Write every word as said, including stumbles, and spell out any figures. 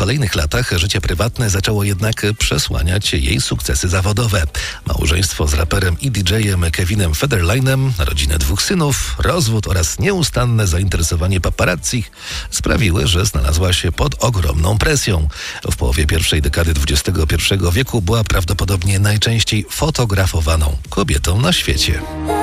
kolejnych latach życie prywatne zaczęło jednak przesłaniać jej sukcesy zawodowe. Małżeństwo z raperem i didżejem Kevinem Federline'em, rodzinę dwóch synów, rozwód oraz nieustanne zainteresowanie paparazzi sprawiły, że znalazła się pod ogromną presją. W połowie pierwszej dekady dwudziestego pierwszego wieku była prawdopodobnie najczęściej fotografowaną kobietą na świecie.